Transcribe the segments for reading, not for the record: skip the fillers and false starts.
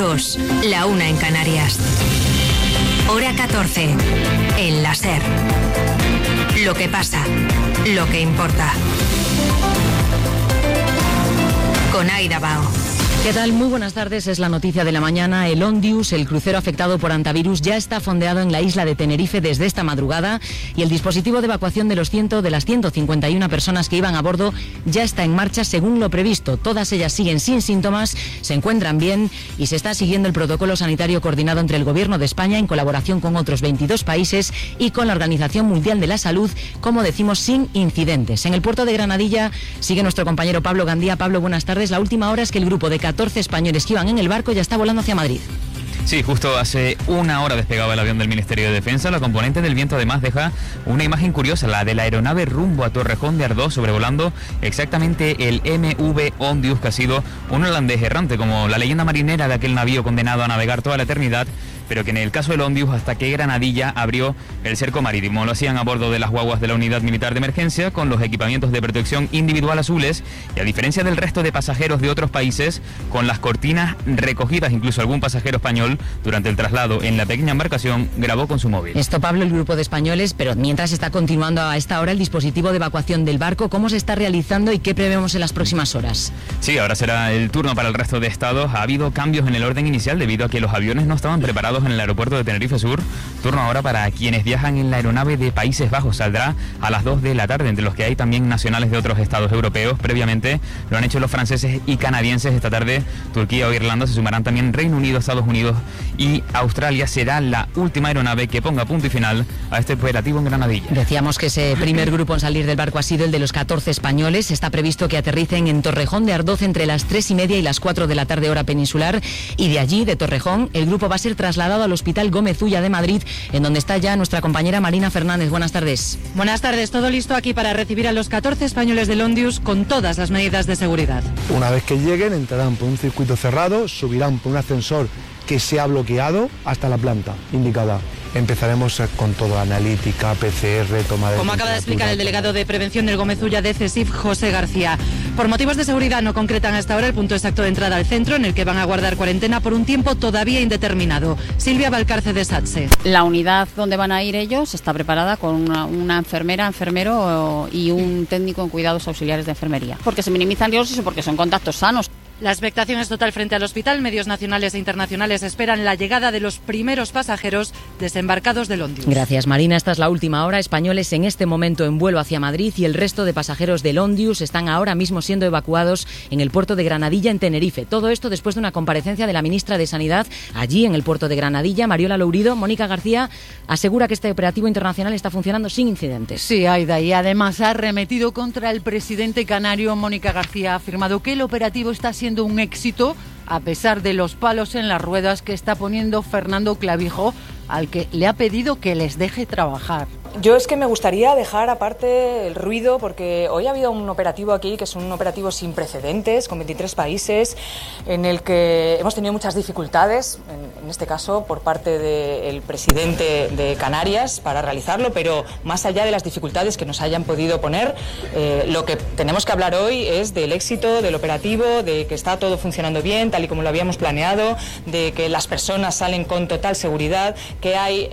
2, la 1 en Canarias. Hora 14, en la SER. Lo que pasa, lo que importa. Con Aida Bao. ¿Qué tal? Muy buenas tardes, es la noticia de la mañana. El Ondius, el crucero afectado por antivirus, ya está fondeado en la isla de Tenerife desde esta madrugada y el dispositivo de evacuación de las 151 personas que iban a bordo ya está en marcha según lo previsto. Todas ellas siguen sin síntomas, se encuentran bien y se está siguiendo el protocolo sanitario coordinado entre el Gobierno de España en colaboración con otros 22 países y con la Organización Mundial de la Salud, como decimos, sin incidentes. En el puerto de Granadilla sigue nuestro compañero Pablo Gandía. Pablo, buenas tardes. La última hora es que el grupo de 14 españoles que iban en el barco ya está volando hacia Madrid. Sí, justo hace una hora despegaba el avión del Ministerio de Defensa. La componente del viento además deja una imagen curiosa, la de la aeronave rumbo a Torrejón de Ardoz, sobrevolando exactamente el MV Ondius, que ha sido un holandés errante, como la leyenda marinera de aquel navío condenado a navegar toda la eternidad, pero que en el caso del Ondius hasta que Granadilla abrió el cerco marítimo. Lo hacían a bordo de las guaguas de la Unidad Militar de Emergencia, con los equipamientos de protección individual azules, y a diferencia del resto de pasajeros de otros países, con las cortinas recogidas. Incluso algún pasajero español durante el traslado en la pequeña embarcación grabó con su móvil. Esto, Pablo, el grupo de españoles, pero mientras está continuando a esta hora el dispositivo de evacuación del barco, ¿cómo se está realizando y qué prevemos en las próximas horas? Sí, ahora será el turno para el resto de estados. Ha habido cambios en el orden inicial debido a que los aviones no estaban preparados en el aeropuerto de Tenerife Sur. Turno ahora para quienes viajan en la aeronave de Países Bajos. Saldrá a las 2 de la tarde, entre los que hay también nacionales de otros estados europeos. Previamente lo han hecho los franceses y canadienses. Esta tarde Turquía o Irlanda, se sumarán también Reino Unido, Estados Unidos y Australia. Será la última aeronave que ponga punto y final a este operativo en Granadilla. Decíamos que ese primer grupo en salir del barco ha sido el de los 14 españoles. Está previsto que aterricen en Torrejón de Ardoz entre las 3:30 y las 4 de la tarde, hora peninsular, y de allí, de Torrejón, el grupo va a ser trasladado al Hospital Gómez Ulla de Madrid, en donde está ya nuestra compañera Marina Fernández. Buenas tardes. Buenas tardes, todo listo aquí para recibir a los 14 españoles del Ondius con todas las medidas de seguridad. Una vez que lleguen, entrarán por un circuito cerrado, subirán por un ascensor que se ha bloqueado hasta la planta indicada. Empezaremos con todo, analítica, PCR, toma de... Como acaba de explicar el delegado de prevención del Gómez Ulla de CESIF, José García. Por motivos de seguridad no concretan hasta ahora el punto exacto de entrada al centro, en el que van a guardar cuarentena por un tiempo todavía indeterminado. Silvia Valcarce de SATSE. La unidad donde van a ir ellos está preparada con una enfermera, enfermero y un técnico en cuidados auxiliares de enfermería, porque se minimizan riesgos y porque son contactos sanos. La expectación es total frente al hospital. Medios nacionales e internacionales esperan la llegada de los primeros pasajeros desembarcados del Ondius. Gracias, Marina. Esta es la última hora. Españoles en este momento en vuelo hacia Madrid y el resto de pasajeros del Ondius están ahora mismo siendo evacuados en el puerto de Granadilla, en Tenerife. Todo esto después de una comparecencia de la ministra de Sanidad allí en el puerto de Granadilla, Mariola Lourido. Mónica García asegura que este operativo internacional está funcionando sin incidentes. Sí, Aida, y además ha arremetido contra el presidente canario. Mónica García ha afirmado que el operativo está siendo un éxito a pesar de los palos en las ruedas que está poniendo Fernando Clavijo, al que le ha pedido que les deje trabajar. Yo es que me gustaría dejar aparte el ruido, porque hoy ha habido un operativo aquí que es un operativo sin precedentes, con 23 países, en el que hemos tenido muchas dificultades, en este caso por parte del presidente de Canarias para realizarlo, pero más allá de las dificultades que nos hayan podido poner, lo que tenemos que hablar hoy es del éxito del operativo, de que está todo funcionando bien, tal y como lo habíamos planeado, de que las personas salen con total seguridad, que hay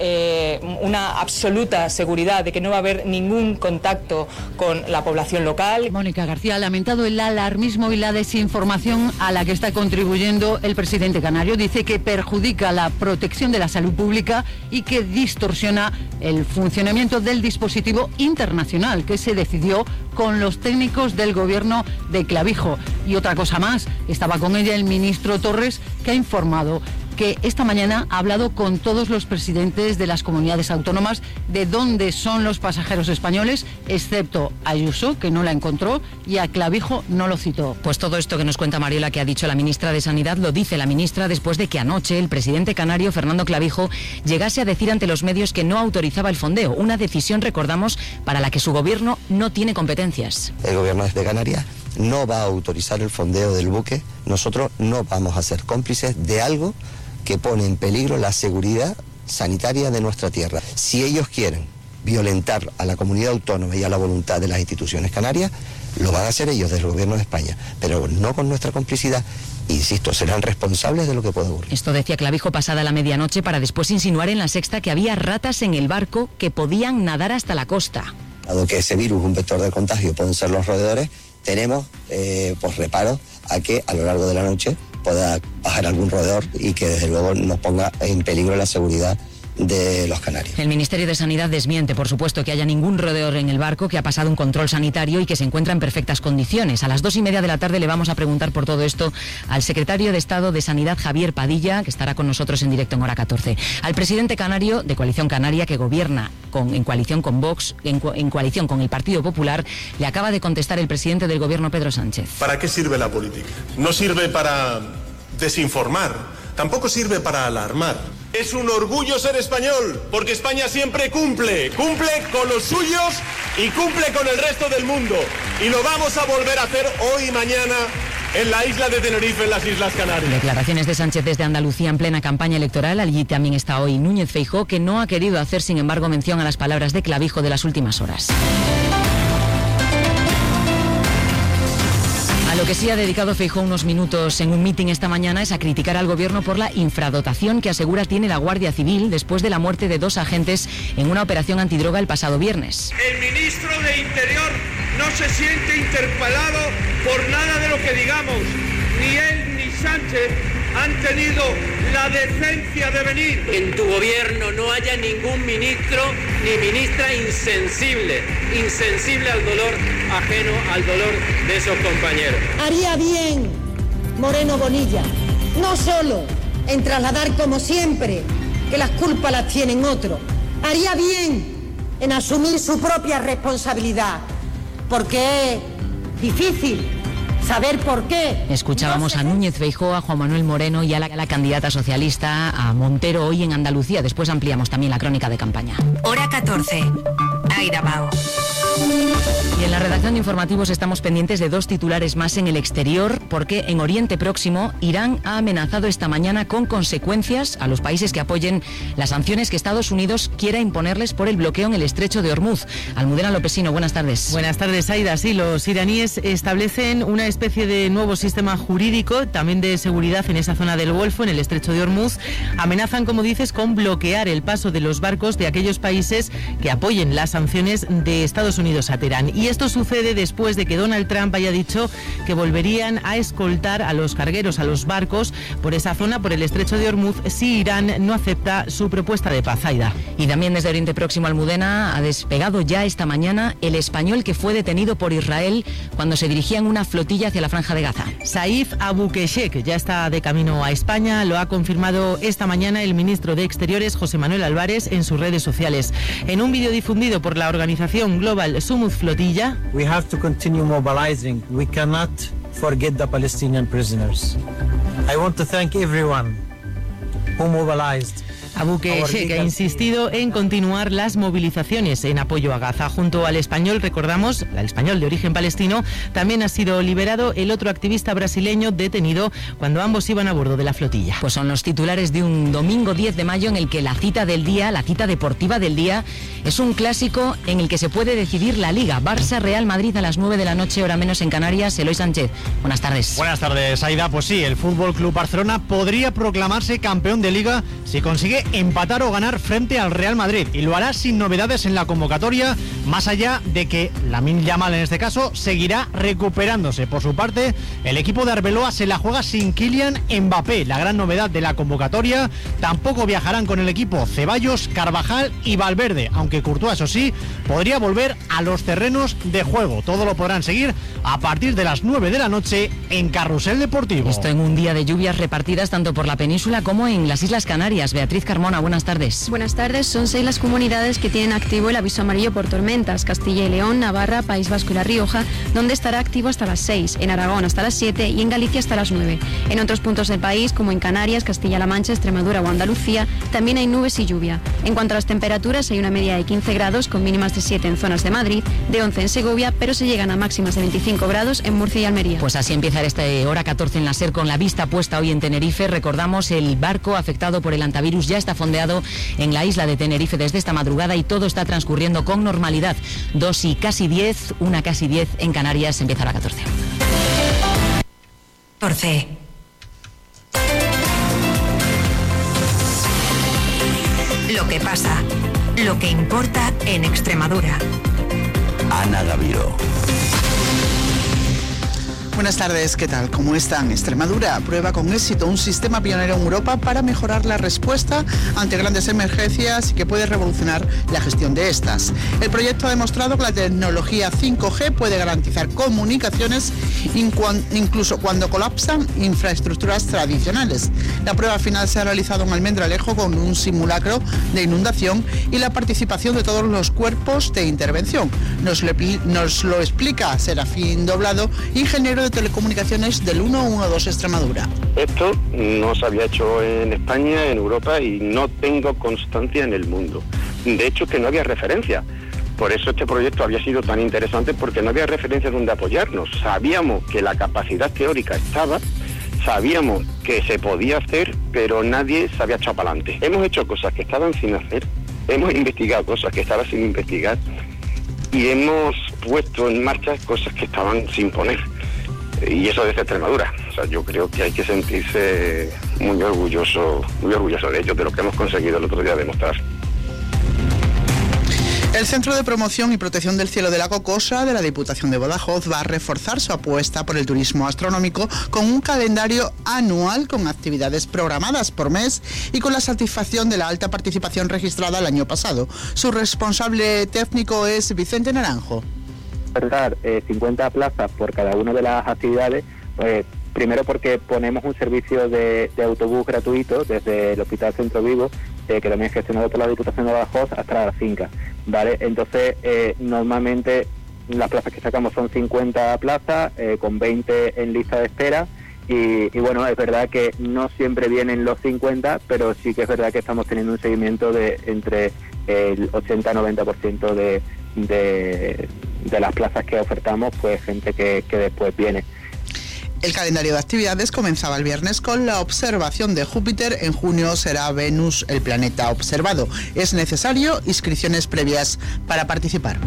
una absoluta seguridad de que no va a haber ningún contacto con la población local. Mónica García ha lamentado el alarmismo y la desinformación a la que está contribuyendo el presidente canario. Dice que perjudica la protección de la salud pública y que distorsiona el funcionamiento del dispositivo internacional que se decidió con los técnicos del gobierno de Clavijo. Y otra cosa más, estaba con ella el ministro Torres, que ha informado que esta mañana ha hablado con todos los presidentes de las comunidades autónomas de dónde son los pasajeros españoles, excepto a Ayuso, que no la encontró, y a Clavijo no lo citó. Pues todo esto que nos cuenta Mariola, que ha dicho la ministra de Sanidad, lo dice la ministra después de que anoche el presidente canario, Fernando Clavijo, llegase a decir ante los medios que no autorizaba el fondeo, una decisión, recordamos, para la que su gobierno no tiene competencias. El gobierno de Canarias no va a autorizar el fondeo del buque. Nosotros no vamos a ser cómplices de algo que pone en peligro la seguridad sanitaria de nuestra tierra. Si ellos quieren violentar a la comunidad autónoma y a la voluntad de las instituciones canarias, lo van a hacer ellos, del gobierno de España, pero no con nuestra complicidad Insisto, serán responsables de lo que pueda ocurrir. Esto decía Clavijo pasada la medianoche para después insinuar en La Sexta que había ratas en el barco que podían nadar hasta la costa. Dado que ese virus, un vector de contagio, pueden ser los roedores, tenemos reparo a que a lo largo de la noche pueda bajar algún roedor y que desde luego nos ponga en peligro la seguridad de los canarios. El Ministerio de Sanidad desmiente, por supuesto, que haya ningún roedor en el barco, que ha pasado un control sanitario y que se encuentra en perfectas condiciones. A las 2:30 de la tarde le vamos a preguntar por todo esto al secretario de Estado de Sanidad, Javier Padilla, que estará con nosotros en directo en Hora 14. Al presidente canario de Coalición Canaria, que gobierna en coalición con Vox, en coalición con el Partido Popular, le acaba de contestar el presidente del Gobierno, Pedro Sánchez. ¿Para qué sirve la política? No sirve para desinformar, tampoco sirve para alarmar. Es un orgullo ser español, porque España siempre cumple con los suyos y cumple con el resto del mundo. Y lo vamos a volver a hacer hoy y mañana en la isla de Tenerife, en las Islas Canarias. Declaraciones de Sánchez desde Andalucía en plena campaña electoral. Allí también está hoy Núñez Feijóo, que no ha querido hacer, sin embargo, mención a las palabras de Clavijo de las últimas horas. A lo que sí ha dedicado Feijóo unos minutos en un mitin esta mañana es a criticar al gobierno por la infradotación que asegura tiene la Guardia Civil después de la muerte de 2 agentes en una operación antidroga el pasado viernes. El ministro de Interior no se siente interpelado por nada de lo que digamos. Ni él ni Sánchez han tenido la decencia de venir. En tu gobierno no haya ningún ministro ni ministra insensible al dolor ajeno al dolor de esos compañeros. Haría bien Moreno Bonilla, no solo en trasladar como siempre que las culpas las tienen otros, haría bien en asumir su propia responsabilidad, porque es difícil saber por qué. Escuchábamos a Núñez Feijóo, a Juan Manuel Moreno y a la candidata socialista, a Montero, hoy en Andalucía. Después ampliamos también la crónica de campaña. Hora 14. Aida Bao. Y en la redacción de informativos estamos pendientes de 2 titulares más en el exterior, porque en Oriente Próximo Irán ha amenazado esta mañana con consecuencias a los países que apoyen las sanciones que Estados Unidos quiera imponerles por el bloqueo en el estrecho de Hormuz. Almudena Lopesino, buenas tardes. Buenas tardes, Aida. Sí, los iraníes establecen una especie de nuevo sistema jurídico, también de seguridad en esa zona del Golfo, en el estrecho de Hormuz. Amenazan, como dices, con bloquear el paso de los barcos de aquellos países que apoyen las sanciones de Estados Unidos a Teherán. Y esto sucede después de que Donald Trump haya dicho que volverían a escoltar a los cargueros, a los barcos, por esa zona, por el estrecho de Hormuz, si Irán no acepta su propuesta de paz. Aida. Y también desde Oriente Próximo, Almudena, ha despegado ya esta mañana el español que fue detenido por Israel cuando se dirigía en una flotilla hacia la Franja de Gaza. Saif Abukeshek ya está de camino a España, lo ha confirmado esta mañana el ministro de Exteriores, José Manuel Álvarez, en sus redes sociales. En un vídeo difundido por la organización Global Sumud Flotilla, We have to continue mobilizing. We cannot forget the Palestinian prisoners. I want to thank everyone who mobilized. Abukeshek ha insistido en continuar las movilizaciones en apoyo a Gaza. Junto al español, recordamos, al español de origen palestino, también ha sido liberado el otro activista brasileño detenido cuando ambos iban a bordo de la flotilla. Pues son los titulares de un domingo 10 de mayo en el que la cita del día, la cita deportiva del día, es un clásico en el que se puede decidir la Liga. Barça-Real Madrid a las 9 de la noche, hora menos en Canarias. Eloy Sánchez, buenas tardes. Buenas tardes, Aida. Pues sí, el Fútbol Club Barcelona podría proclamarse campeón de Liga si consigue empatar o ganar frente al Real Madrid, y lo hará sin novedades en la convocatoria, más allá de que Lamine Yamal en este caso seguirá recuperándose. Por su parte, el equipo de Arbeloa se la juega sin Kylian Mbappé, la gran novedad de la convocatoria. Tampoco viajarán con el equipo Ceballos, Carvajal y Valverde, aunque Courtois, eso sí, podría volver a los terrenos de juego. Todo lo podrán seguir a partir de las 9 de la noche en Carrusel Deportivo. Esto en un día de lluvias repartidas tanto por la península como en las Islas Canarias. Beatriz Carmona, buenas tardes. Buenas tardes. Son 6 las comunidades que tienen activo el aviso amarillo por tormentas: Castilla y León, Navarra, País Vasco y La Rioja, donde estará activo hasta las 6, en Aragón hasta las 7 y en Galicia hasta las 9. En otros puntos del país, como en Canarias, Castilla-La Mancha, Extremadura o Andalucía, también hay nubes y lluvia. En cuanto a las temperaturas, hay una media de 15 grados con mínimas de 7 en zonas de Madrid, de 11 en Segovia, pero se llegan a máximas de 25 grados en Murcia y Almería. Pues así empieza esta hora 14 en la SER, con la vista puesta hoy en Tenerife. Recordamos, el barco afectado por el hantavirus ya está fondeado en la isla de Tenerife desde esta madrugada y todo está transcurriendo con normalidad. 2 y casi 10, 1 casi 10 en Canarias. Empieza la 14. 14. Lo que pasa, lo que importa en Extremadura. Ana Gaviró. Buenas tardes, ¿qué tal? ¿Cómo están? Extremadura prueba con éxito un sistema pionero en Europa para mejorar la respuesta ante grandes emergencias y que puede revolucionar la gestión de estas. El proyecto ha demostrado que la tecnología 5G puede garantizar comunicaciones incluso cuando colapsan infraestructuras tradicionales. La prueba final se ha realizado en Almendralejo con un simulacro de inundación y la participación de todos los cuerpos de intervención. Nos lo explica Serafín Doblado, ingeniero de telecomunicaciones del 112 Extremadura. Esto no se había hecho en España, en Europa, y no tengo constancia en el mundo. De hecho, que no había referencia. Por eso este proyecto había sido tan interesante, porque no había referencia donde apoyarnos. Sabíamos que la capacidad teórica estaba, sabíamos que se podía hacer, pero nadie se había echado para adelante. Hemos hecho cosas que estaban sin hacer, hemos investigado cosas que estaban sin investigar y hemos puesto en marcha cosas que estaban sin poner. Y eso desde Extremadura. O sea, yo creo que hay que sentirse muy orgulloso de ello, de lo que hemos conseguido el otro día demostrar. El Centro de Promoción y Protección del Cielo de la Cocosa de la Diputación de Badajoz va a reforzar su apuesta por el turismo astronómico con un calendario anual con actividades programadas por mes y con la satisfacción de la alta participación registrada el año pasado. Su responsable técnico es Vicente Naranjo. 50 plazas por cada una de las actividades, primero porque ponemos un servicio de autobús gratuito desde el Hospital Centro Vivo, que también es gestionado por la Diputación de Badajoz, hasta la finca, ¿vale? Entonces, normalmente las plazas que sacamos son 50 plazas, con 20 en lista de espera, y bueno, es verdad que no siempre vienen los 50, pero sí que es verdad que estamos teniendo un seguimiento de entre el 80-90% de las plazas que ofertamos, pues gente que después viene. El calendario de actividades comenzaba el viernes con la observación de Júpiter. En junio será Venus el planeta observado. Es necesario inscripciones previas para participar.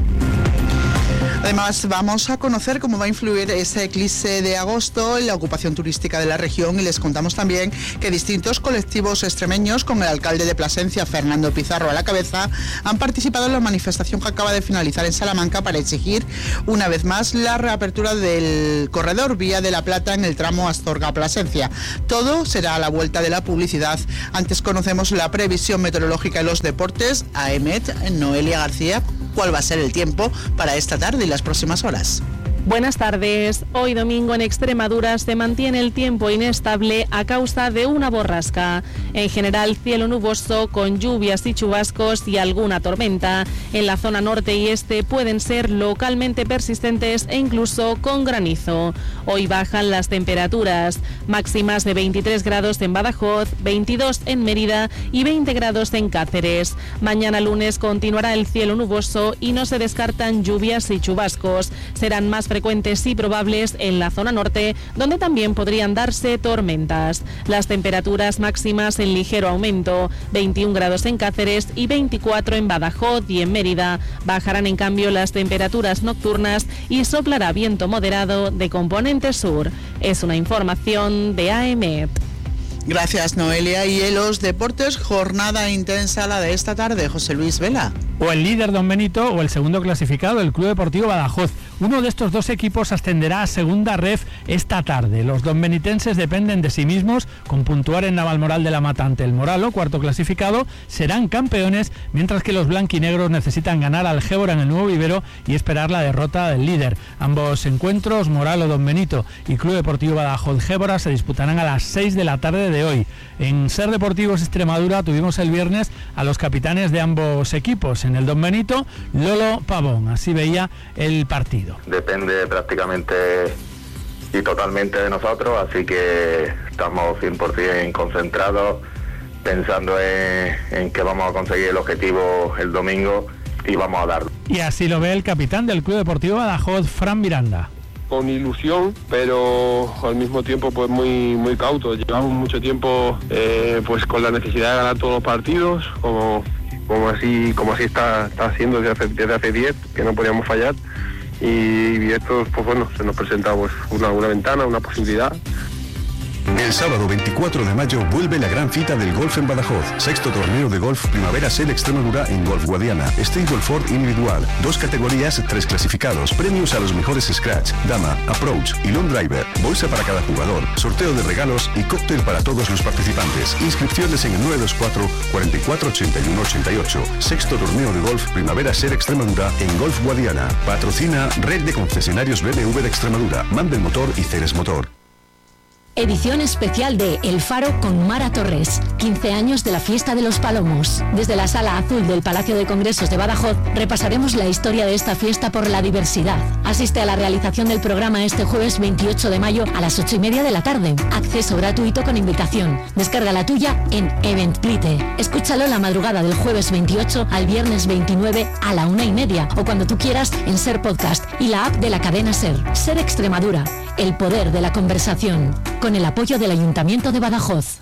Además, vamos a conocer cómo va a influir ese eclipse de agosto en la ocupación turística de la región, y les contamos también que distintos colectivos extremeños, con el alcalde de Plasencia, Fernando Pizarro, a la cabeza, han participado en la manifestación que acaba de finalizar en Salamanca para exigir una vez más la reapertura del corredor Vía de la Plata en el tramo Astorga-Plasencia. Todo será a la vuelta de la publicidad. Antes conocemos la previsión meteorológica de los deportes. AEMET, Noelia García, ¿cuál va a ser el tiempo para esta tarde y las próximas horas? Buenas tardes. Hoy domingo en Extremadura se mantiene el tiempo inestable a causa de una borrasca. En general, cielo nuboso con lluvias y chubascos y alguna tormenta. En la zona norte y este pueden ser localmente persistentes e incluso con granizo. Hoy bajan las temperaturas, máximas de 23 grados en Badajoz, 22 en Mérida y 20 grados en Cáceres. Mañana lunes continuará el cielo nuboso y no se descartan lluvias y chubascos. Serán más frecuentes y probables en la zona norte, donde también podrían darse tormentas. Las temperaturas máximas en ligero aumento, 21 grados en Cáceres y 24 en Badajoz y en Mérida. Bajarán en cambio las temperaturas nocturnas y soplará viento moderado de componente sur. Es una información de AEMET. Gracias, Noelia. Y en los deportes, jornada intensa la de esta tarde. José Luis Vela. O el líder Don Benito o el segundo clasificado, el Club Deportivo Badajoz. Uno de estos dos equipos ascenderá a segunda ref esta tarde. Los donbenitenses dependen de sí mismos, con puntuar en Navalmoral de la Mata ante el Moralo, cuarto clasificado, serán campeones, mientras que los blanquinegros necesitan ganar al Gébora en el Nuevo Vivero y esperar la derrota del líder. Ambos encuentros, Moralo Don Benito y Club Deportivo Badajoz Gébora, se disputarán a las 6 de la tarde de hoy. En Ser Deportivos Extremadura tuvimos el viernes a los capitanes de ambos equipos. En el Don Benito, Lolo Pavón, así veía el partido. Depende prácticamente y totalmente de nosotros, así que estamos 100% concentrados, pensando en que vamos a conseguir el objetivo el domingo y vamos a darlo. Y así lo ve el capitán del Club Deportivo Badajoz, Fran Miranda. Con ilusión, pero al mismo tiempo pues muy cauto. Llevamos mucho tiempo pues con la necesidad de ganar todos los partidos, como así está haciendo desde hace 10, que no podíamos fallar, y esto pues bueno, se nos presenta pues una ventana, una posibilidad, El sábado 24 de mayo vuelve la gran cita del golf en Badajoz. 6º torneo de golf Primavera Ser Extremadura en Golf Guadiana. Stable Ford individual. 2 categorías, 3 clasificados. Premios a los mejores scratch, dama, approach y long driver. Bolsa para cada jugador. Sorteo de regalos y cóctel para todos los participantes. Inscripciones en el 924 44 81 88. 6º torneo de golf Primavera Ser Extremadura en Golf Guadiana. Patrocina Red de Concesionarios BMW de Extremadura. Mandel Motor y Ceres Motor. Edición especial de El Faro con Mara Torres. 15 años de la Fiesta de los Palomos. Desde la Sala Azul del Palacio de Congresos de Badajoz repasaremos la historia de esta fiesta por la diversidad. Asiste a la realización del programa este jueves 28 de mayo a las 8:30 de la tarde. Acceso gratuito con invitación. Descarga la tuya en Eventplite. Escúchalo la madrugada del jueves 28 al viernes 29 a la 1:30 o cuando tú quieras en Ser Podcast y la app de la cadena Ser. Ser Extremadura. El poder de la conversación. Con el apoyo del Ayuntamiento de Badajoz.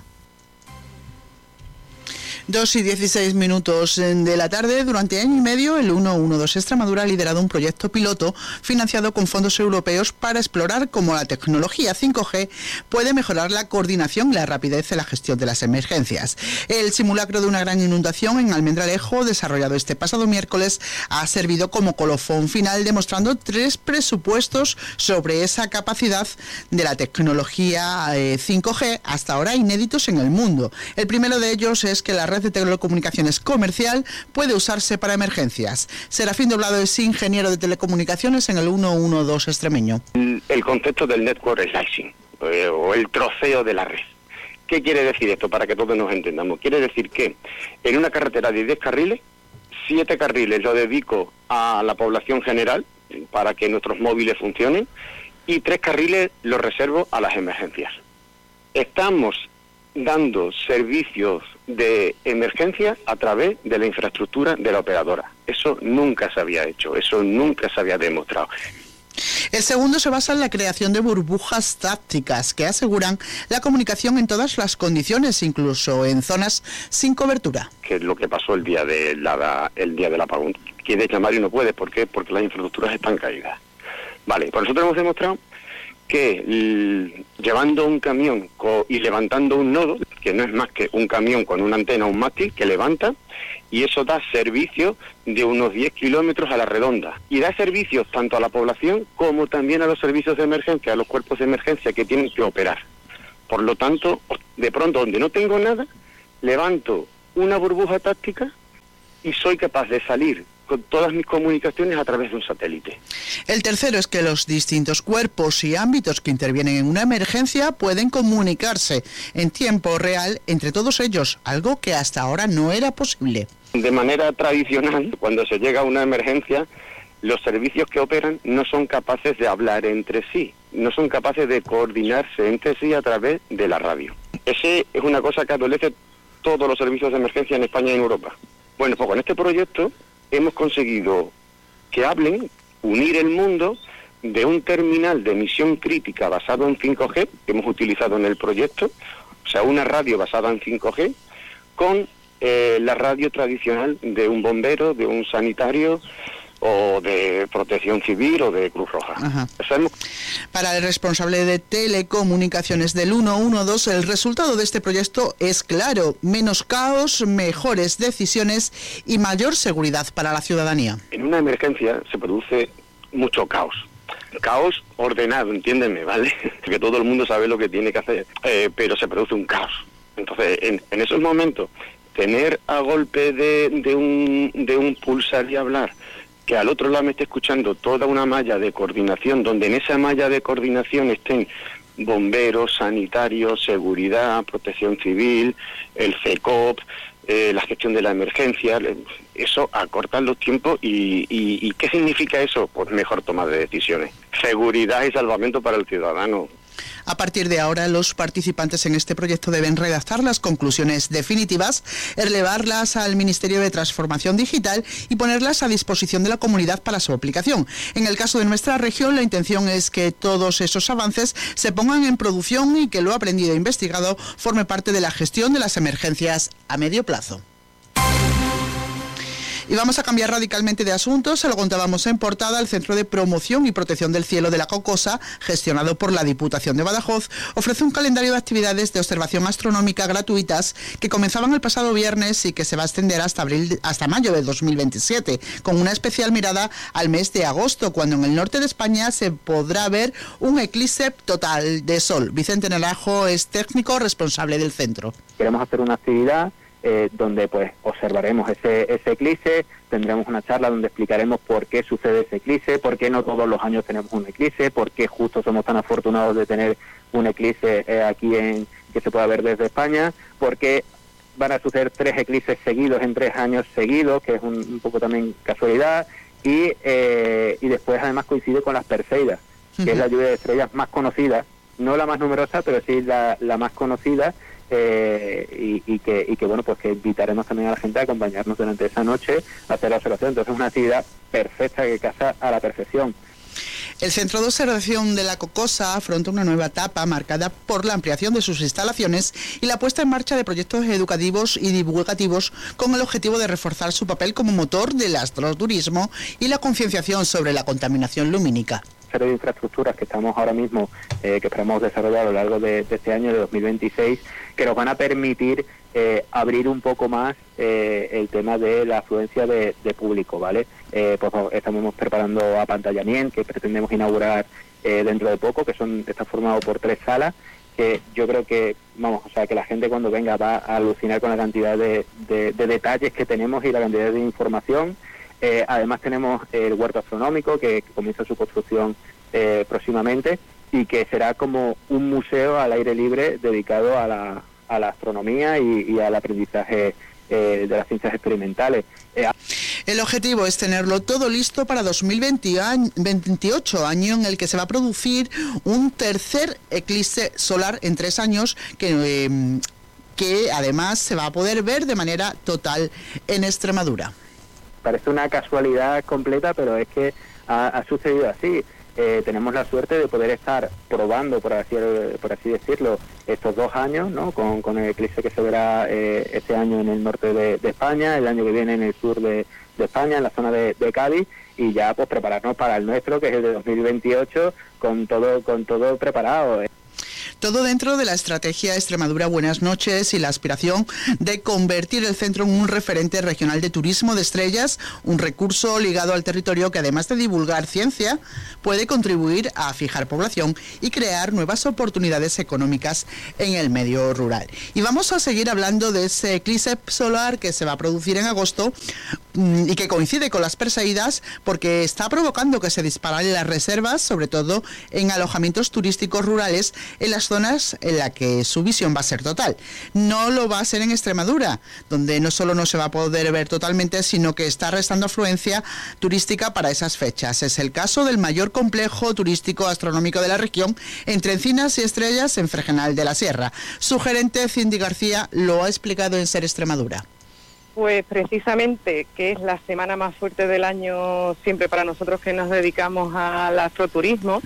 2:16 de la tarde. Durante año y medio, el 112 Extremadura ha liderado un proyecto piloto financiado con fondos europeos para explorar cómo la tecnología 5G puede mejorar la coordinación y la rapidez en la gestión de las emergencias. El simulacro de una gran inundación en Almendralejo, desarrollado este pasado miércoles, ha servido como colofón final, demostrando 3 presupuestos sobre esa capacidad de la tecnología 5G, hasta ahora inéditos en el mundo. El primero de ellos es que la red de telecomunicaciones comercial puede usarse para emergencias. Serafín Doblado es ingeniero de telecomunicaciones en el 112 extremeño. El concepto del network slicing o el troceo de la red. ¿Qué quiere decir esto? Para que todos nos entendamos. Quiere decir que en una carretera de 10 carriles, 7 carriles lo dedico a la población general para que nuestros móviles funcionen y 3 carriles los reservo a las emergencias. Estamos dando servicios de emergencia a través de la infraestructura de la operadora. Eso nunca se había hecho, eso nunca se había demostrado. El segundo se basa en la creación de burbujas tácticas que aseguran la comunicación en todas las condiciones, incluso en zonas sin cobertura. Que es lo que pasó el día del apagón. Quieres llamar y no puedes. ¿Por qué? Porque las infraestructuras están caídas. Vale, por nosotros hemos demostrado que llevando un camión y levantando un nodo, que no es más que un camión con una antena, un mástil que levanta, y eso da servicio de unos 10 kilómetros a la redonda. Y da servicios tanto a la población como también a los servicios de emergencia, a los cuerpos de emergencia que tienen que operar. Por lo tanto, de pronto, donde no tengo nada, levanto una burbuja táctica y soy capaz de salir con todas mis comunicaciones a través de un satélite. El tercero es que los distintos cuerpos y ámbitos que intervienen en una emergencia pueden comunicarse en tiempo real entre todos ellos, algo que hasta ahora no era posible. De manera tradicional, cuando se llega a una emergencia, los servicios que operan no son capaces de hablar entre sí, no son capaces de coordinarse entre sí a través de la radio. Ese es una cosa que adolece todos los servicios de emergencia en España y en Europa. Bueno, pues con este proyecto hemos conseguido que hablen, unir el mundo de un terminal de emisión crítica basado en 5G, que hemos utilizado en el proyecto, o sea, una radio basada en 5G, con la radio tradicional de un bombero, de un sanitario, o de Protección Civil o de Cruz Roja. Para el responsable de telecomunicaciones del 112, el resultado de este proyecto es claro: menos caos, mejores decisiones y mayor seguridad para la ciudadanía. En una emergencia se produce mucho caos. Caos ordenado, entiéndeme, ¿vale? Que todo el mundo sabe lo que tiene que hacer, pero se produce un caos. Entonces, en esos momentos, tener a golpe de un pulsar y hablar, que al otro lado me esté escuchando toda una malla de coordinación, donde en esa malla de coordinación estén bomberos, sanitarios, seguridad, protección civil, el CECOP, la gestión de la emergencia, eso acorta los tiempos y ¿qué significa eso? Pues mejor toma de decisiones. Seguridad y salvamento para el ciudadano. A partir de ahora, los participantes en este proyecto deben redactar las conclusiones definitivas, elevarlas al Ministerio de Transformación Digital y ponerlas a disposición de la comunidad para su aplicación. En el caso de nuestra región, la intención es que todos esos avances se pongan en producción y que lo aprendido e investigado forme parte de la gestión de las emergencias a medio plazo. Y vamos a cambiar radicalmente de asunto. Se lo contábamos en portada. El Centro de Promoción y Protección del Cielo de la Cocosa, gestionado por la Diputación de Badajoz, ofrece un calendario de actividades de observación astronómica gratuitas que comenzaban el pasado viernes y que se va a extender hasta mayo de 2027, con una especial mirada al mes de agosto, cuando en el norte de España se podrá ver un eclipse total de sol. Vicente Naranjo es técnico responsable del centro. Queremos hacer una actividad donde pues observaremos ese eclipse, tendremos una charla donde explicaremos por qué sucede ese eclipse, por qué no todos los años tenemos un eclipse, por qué justo somos tan afortunados de tener un eclipse aquí que se pueda ver desde España, por qué van a suceder 3 eclipses seguidos en 3 años seguidos, que es un poco también casualidad, y después además coincide con las Perseidas, que es la lluvia de estrellas más conocida, no la más numerosa, pero sí la más conocida, y que bueno, pues que invitaremos también a la gente a acompañarnos durante esa noche a hacer la observación. Entonces es una actividad perfecta que casa a la perfección. El Centro de Observación de la Cocosa afronta una nueva etapa marcada por la ampliación de sus instalaciones y la puesta en marcha de proyectos educativos y divulgativos con el objetivo de reforzar su papel como motor del astroturismo y la concienciación sobre la contaminación lumínica. Serie de infraestructuras que estamos ahora mismo, que esperamos desarrollar a lo largo de este año, de 2026, que nos van a permitir abrir un poco más el tema de la afluencia de público, ¿vale? Pues estamos preparando apantallamiento que pretendemos inaugurar dentro de poco, que está formado por 3 salas, que yo creo que, que la gente cuando venga va a alucinar con la cantidad de detalles que tenemos y la cantidad de información. Además tenemos el huerto astronómico que comienza su construcción próximamente y que será como un museo al aire libre dedicado a la astronomía y al aprendizaje de las ciencias experimentales. El objetivo es tenerlo todo listo para 2028, año en el que se va a producir un tercer eclipse solar en 3 años que además se va a poder ver de manera total en Extremadura. Parece una casualidad completa, pero es que ha sucedido así. Tenemos la suerte de poder estar probando, por así decirlo, estos 2 años, ¿no? Con el eclipse que se verá este año en el norte de España, el año que viene en el sur de España, en la zona de Cádiz, y ya pues prepararnos para el nuestro, que es el de 2028, con todo preparado. Todo dentro de la estrategia Extremadura Buenas Noches y la aspiración de convertir el centro en un referente regional de turismo de estrellas, un recurso ligado al territorio que, además de divulgar ciencia, puede contribuir a fijar población y crear nuevas oportunidades económicas en el medio rural. Y vamos a seguir hablando de ese eclipse solar que se va a producir en agosto y que coincide con las Perseidas, porque está provocando que se disparen las reservas, sobre todo en alojamientos turísticos rurales, en las zonas en las que su visión va a ser total. No lo va a ser en Extremadura, donde no solo no se va a poder ver totalmente, sino que está restando afluencia turística para esas fechas. Es el caso del mayor complejo turístico astronómico de la región, entre Encinas y Estrellas, en Fregenal de la Sierra. Su gerente, Cindy García, lo ha explicado en Ser Extremadura. Pues precisamente que es la semana más fuerte del año siempre para nosotros que nos dedicamos al astroturismo.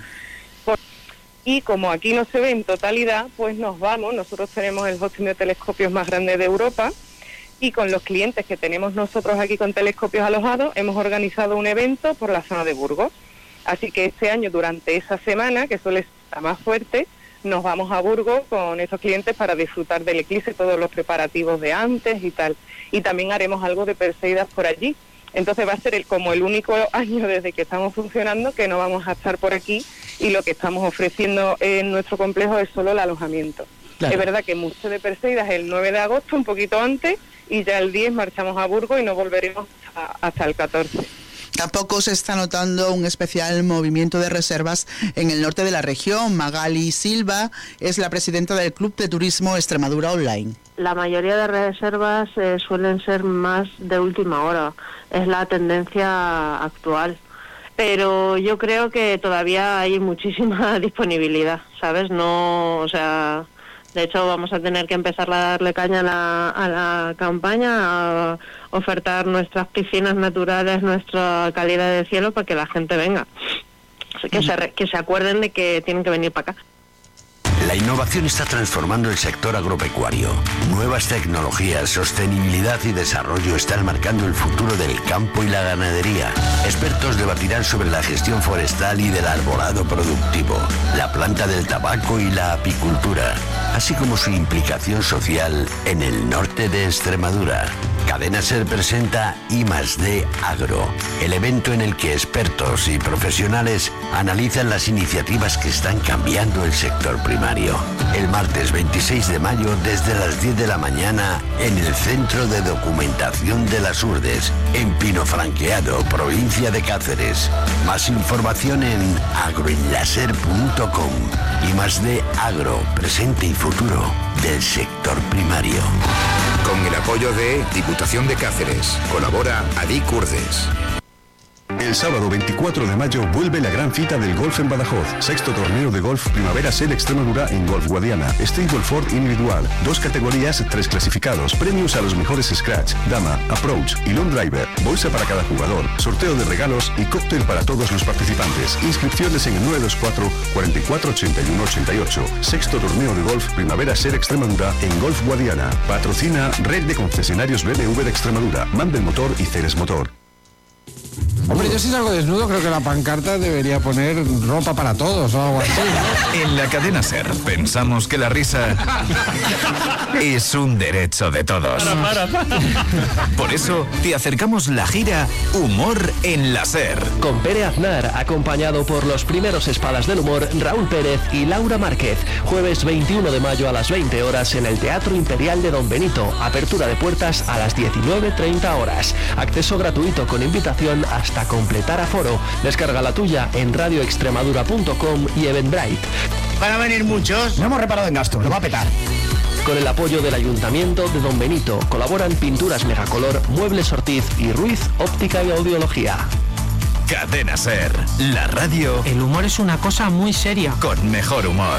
Y como aquí no se ve en totalidad, pues nos vamos. Nosotros tenemos el hosting de telescopios más grande de Europa y con los clientes que tenemos nosotros aquí con telescopios alojados hemos organizado un evento por la zona de Burgos. Así que este año, durante esa semana, que suele estar más fuerte, nos vamos a Burgos con esos clientes para disfrutar del eclipse, todos los preparativos de antes y tal. Y también haremos algo de Perseidas por allí. Entonces va a ser como el único año desde que estamos funcionando que no vamos a estar por aquí y lo que estamos ofreciendo en nuestro complejo es solo el alojamiento. Claro. Es verdad que mucho de Perseidas es el 9 de agosto, un poquito antes, y ya el 10 marchamos a Burgos y no volveremos hasta el 14. Tampoco se está notando un especial movimiento de reservas en el norte de la región. Magali Silva es la presidenta del Club de Turismo Extremadura Online. La mayoría de reservas suelen ser más de última hora, es la tendencia actual. Pero yo creo que todavía hay muchísima disponibilidad, ¿sabes? De hecho, vamos a tener que empezar a darle caña a la campaña, a ofertar nuestras piscinas naturales, nuestra calidad de cielo para que la gente venga. Que se acuerden de que tienen que venir para acá. La innovación está transformando el sector agropecuario. Nuevas tecnologías, sostenibilidad y desarrollo están marcando el futuro del campo y la ganadería. Expertos debatirán sobre la gestión forestal y del arbolado productivo, la planta del tabaco y la apicultura, así como su implicación social en el norte de Extremadura. Cadena SER presenta I+D Agro, el evento en el que expertos y profesionales analizan las iniciativas que están cambiando el sector primario. El martes 26 de mayo desde las 10 de la mañana en el Centro de Documentación de las Urdes, en Pinofranqueado, provincia de Cáceres. Más información en agroenlaser.com. I+D Agro, presente y futuro del sector primario. Con el apoyo de Diputación de Cáceres. Colabora Adic Urdes. El sábado 24 de mayo vuelve la gran cita del golf en Badajoz. Sexto torneo de golf Primavera SEL Extremadura en Golf Guadiana. Stableford individual. 2 categorías, 3 clasificados. Premios a los mejores scratch, dama, approach y long driver. Bolsa para cada jugador. Sorteo de regalos y cóctel para todos los participantes. Inscripciones en el 924 44 81 88. Sexto torneo de golf Primavera SEL Extremadura en Golf Guadiana. Patrocina Red de Concesionarios BMW de Extremadura. Mandel Motor y Ceres Motor. Hombre, yo si salgo desnudo creo que la pancarta debería poner ropa para todos o algo así, ¿no? En la cadena SER pensamos que la risa es un derecho de todos. Para. Por eso te acercamos la gira Humor en la SER. Con Pere Aznar, acompañado por los primeros espadas del humor, Raúl Pérez y Laura Márquez. Jueves 21 de mayo a las 20 horas en el Teatro Imperial de Don Benito. Apertura de puertas a las 19:30 horas. Acceso gratuito con invitación hasta completar aforo. Descarga la tuya en radioextremadura.com y Eventbrite. ¿Van a venir muchos? No hemos reparado en gasto, lo va a petar. Con el apoyo del Ayuntamiento de Don Benito colaboran Pinturas Megacolor, Muebles Ortiz y Ruiz Óptica y Audiología. Cadena SER, la radio. El humor es una cosa muy seria. Con mejor humor.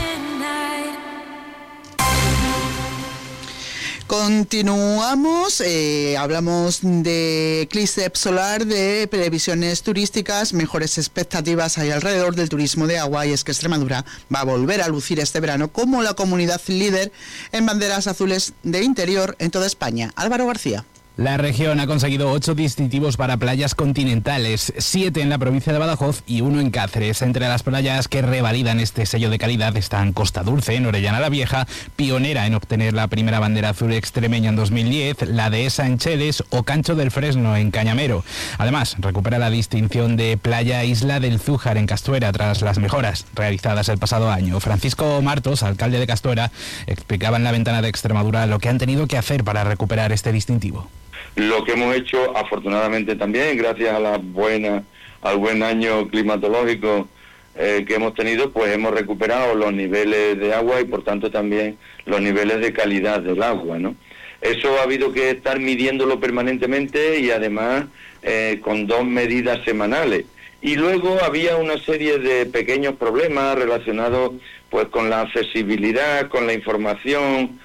Continuamos, hablamos de eclipse solar, de previsiones turísticas, mejores expectativas hay alrededor del turismo de agua, y es que Extremadura va a volver a lucir este verano como la comunidad líder en banderas azules de interior en toda España. Álvaro García. La región ha conseguido 8 distintivos para playas continentales, 7 en la provincia de Badajoz y 1 en Cáceres. Entre las playas que revalidan este sello de calidad están Costa Dulce, en Orellana la Vieja, pionera en obtener la primera bandera azul extremeña en 2010, la Dehesa en Cheles o Cancho del Fresno en Cañamero. Además, recupera la distinción de Playa Isla del Zújar en Castuera tras las mejoras realizadas el pasado año. Francisco Martos, alcalde de Castuera, explicaba en la ventana de Extremadura lo que han tenido que hacer para recuperar este distintivo. Lo que hemos hecho, afortunadamente también, gracias al buen año climatológico que hemos tenido, pues hemos recuperado los niveles de agua y por tanto también los niveles de calidad del agua, ¿no? Eso ha habido que estar midiéndolo permanentemente y además con 2 medidas semanales. Y luego había una serie de pequeños problemas relacionados pues con la accesibilidad, con la información,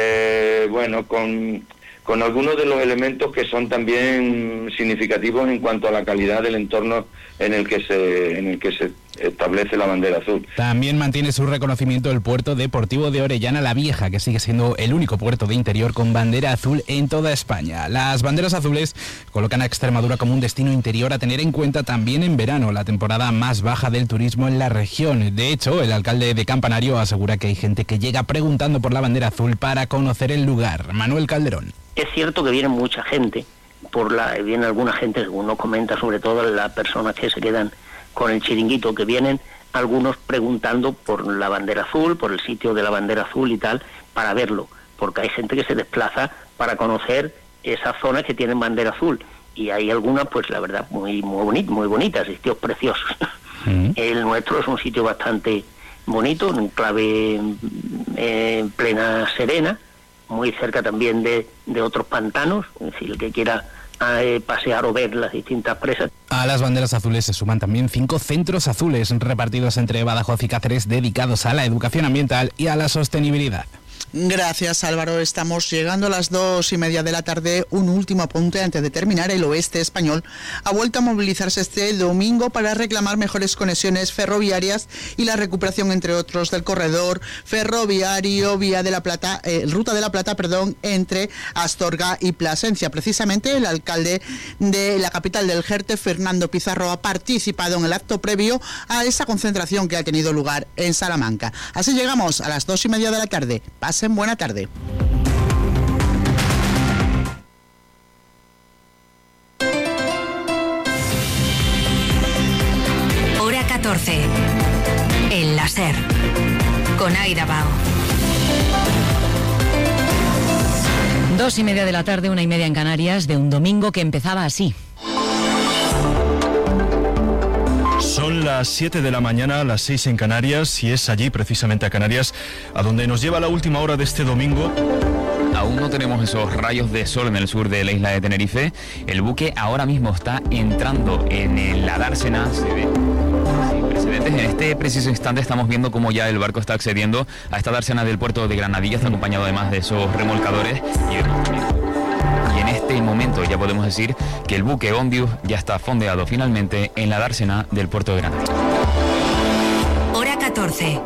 con algunos de los elementos que son también significativos en cuanto a la calidad del entorno en el que se establece la bandera azul. También mantiene su reconocimiento el puerto deportivo de Orellana la Vieja, que sigue siendo el único puerto de interior con bandera azul en toda España. Las banderas azules colocan a Extremadura como un destino interior a tener en cuenta también en verano, la temporada más baja del turismo en la región. De hecho, el alcalde de Campanario asegura que hay gente que llega preguntando por la bandera azul para conocer el lugar. Manuel Calderón. Es cierto que viene mucha gente, viene alguna gente, según nos comenta, sobre todo las personas que se quedan con el chiringuito, que vienen algunos preguntando por la bandera azul, por el sitio de la bandera azul y tal, para verlo, porque hay gente que se desplaza para conocer esas zonas que tienen bandera azul, y hay algunas, pues la verdad, muy bonitas, sitios preciosos. El nuestro es un sitio bastante bonito, en enclave en plena Serena, muy cerca también de otros pantanos, es decir, el que quiera pasear o ver las distintas presas. A las banderas azules se suman también 5 centros azules repartidos entre Badajoz y Cáceres dedicados a la educación ambiental y a la sostenibilidad. Gracias, Álvaro. Estamos llegando a las 2:30 de la tarde. Un último apunte antes de terminar. El oeste español ha vuelto a movilizarse este domingo para reclamar mejores conexiones ferroviarias y la recuperación, entre otros, del corredor ferroviario Ruta de la Plata, entre Astorga y Plasencia. Precisamente el alcalde de la capital del Jerte, Fernando Pizarro, ha participado en el acto previo a esa concentración que ha tenido lugar en Salamanca. Así llegamos a las 2:30 de la tarde. Pasen buena tarde. Hora 14. El láser. Con Aida Bao. 2:30 de la tarde, 1:30 en Canarias, de un domingo que empezaba así. Son las 7 de la mañana, las 6 en Canarias, y es allí, precisamente a Canarias, a donde nos lleva la última hora de este domingo. Aún no tenemos esos rayos de sol en el sur de la isla de Tenerife. El buque ahora mismo está entrando en la dársena. Se ve sin precedentes. En este preciso instante estamos viendo cómo ya el barco está accediendo a esta dársena del puerto de Granadilla. Está acompañado además de esos remolcadores. Y en este momento ya podemos decir que el buque Ondius ya está fondeado finalmente en la dársena del puerto de Granadilla. Hora 14.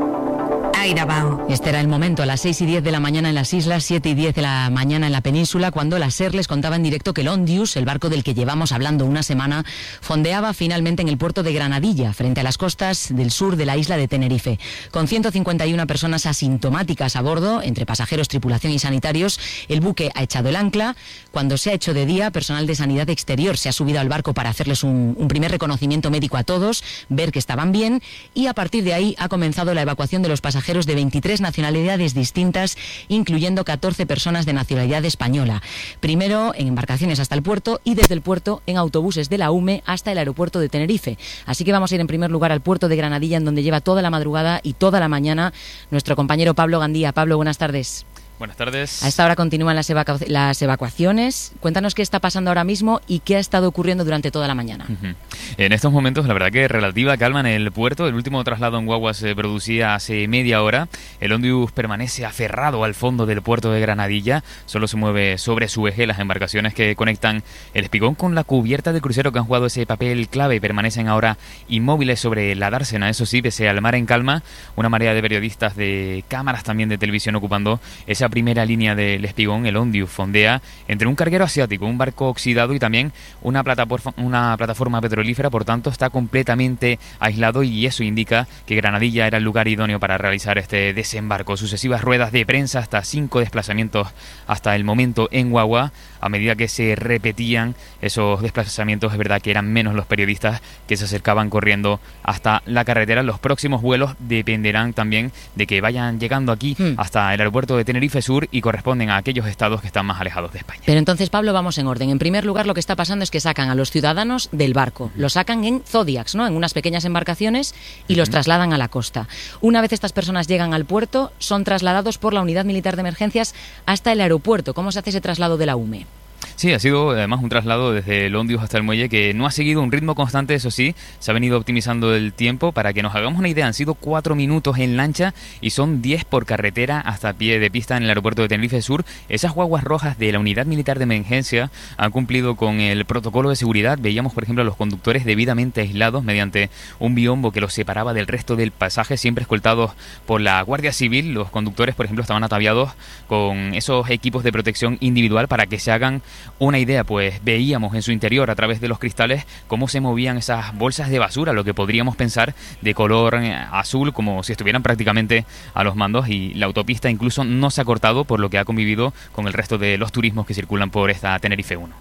Aida Bao. Este era el momento, a las 6:10 de la mañana en las islas, 7:10 de la mañana en la península, cuando la SER les contaba en directo que el Ondius, el barco del que llevamos hablando una semana, fondeaba finalmente en el puerto de Granadilla, frente a las costas del sur de la isla de Tenerife. Con 151 personas asintomáticas a bordo, entre pasajeros, tripulación y sanitarios, el buque ha echado el ancla. Cuando se ha hecho de día, personal de sanidad exterior se ha subido al barco para hacerles un primer reconocimiento médico a todos, ver que estaban bien, y a partir de ahí ha comenzado la evacuación de los pasajeros de 23 nacionalidades distintas, incluyendo 14 personas de nacionalidad española. Primero en embarcaciones hasta el puerto y desde el puerto en autobuses de la UME hasta el aeropuerto de Tenerife. Así que vamos a ir en primer lugar al puerto de Granadilla, en donde lleva toda la madrugada y toda la mañana nuestro compañero Pablo Gandía. Pablo, buenas tardes. Buenas tardes. A esta hora continúan las evacuaciones. Cuéntanos qué está pasando ahora mismo y qué ha estado ocurriendo durante toda la mañana. En estos momentos, la verdad que relativa calma en el puerto. El último traslado en guagua se producía hace media hora. El Ondius permanece aferrado al fondo del puerto de Granadilla. Solo se mueve sobre su eje. Las embarcaciones que conectan el espigón con la cubierta del crucero, que han jugado ese papel clave, permanecen ahora inmóviles sobre la dársena. Eso sí, pese al mar en calma, una marea de periodistas, de cámaras también de televisión ocupando esa primera línea del espigón. El Ondius fondea entre un carguero asiático, un barco oxidado y también una plataforma petrolífera. Por tanto, está completamente aislado, y eso indica que Granadilla era el lugar idóneo para realizar este desembarco. Sucesivas ruedas de prensa, hasta 5 desplazamientos hasta el momento en guagua. A medida que se repetían esos desplazamientos, es verdad que eran menos los periodistas que se acercaban corriendo hasta la carretera. Los próximos vuelos dependerán también de que vayan llegando aquí hasta el aeropuerto de Tenerife Sur, y corresponden a aquellos estados que están más alejados de España. Pero entonces, Pablo, vamos en orden. En primer lugar, lo que está pasando es que sacan a los ciudadanos del barco. Los sacan en Zodiacs, ¿no? En unas pequeñas embarcaciones, y los trasladan a la costa. Una vez estas personas llegan al puerto, son trasladados por la Unidad Militar de Emergencias hasta el aeropuerto. ¿Cómo se hace ese traslado de la UME? Sí, ha sido además un traslado desde el Ondius hasta el muelle que no ha seguido un ritmo constante, eso sí, se ha venido optimizando el tiempo. Para que nos hagamos una idea, han sido 4 minutos en lancha y son 10 por carretera hasta pie de pista en el aeropuerto de Tenerife Sur. Esas guaguas rojas de la Unidad Militar de Emergencia han cumplido con el protocolo de seguridad. Veíamos, por ejemplo, a los conductores debidamente aislados mediante un biombo que los separaba del resto del pasaje, siempre escoltados por la Guardia Civil. Los conductores, por ejemplo, estaban ataviados con esos equipos de protección individual. Para que se hagan una idea, pues veíamos en su interior, a través de los cristales, cómo se movían esas bolsas de basura, lo que podríamos pensar de color azul, como si estuvieran prácticamente a los mandos, y la autopista incluso no se ha cortado, por lo que ha convivido con el resto de los turismos que circulan por esta Tenerife 1.